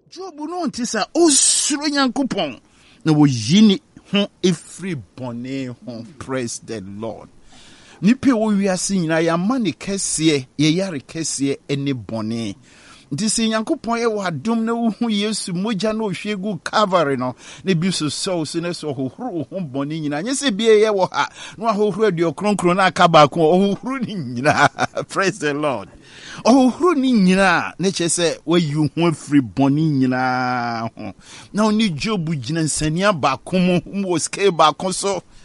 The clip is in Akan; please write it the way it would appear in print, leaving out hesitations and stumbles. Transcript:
Job no ntisa osuro Nyankopɔn na wo yini ho every bone ho. Praise the Lord. Nipe wo wiase nyina ya mane kese ye yare kese ene bone. Nti se Nyankopɔn ye wadom na wo hu Yesu mogya na ohwegu Calvary no ne bi so so ne so hohoro ho bone nyina. Nye se bie ye wo ha na hohoro aduo kronkron na aka ba ko hohoro ni nyina. Praise the Lord. Hohoro ni nyina ne chese wayi ho afiri bone nyina ho. Na oni Job gina nsania ba ko mo scale ba ko so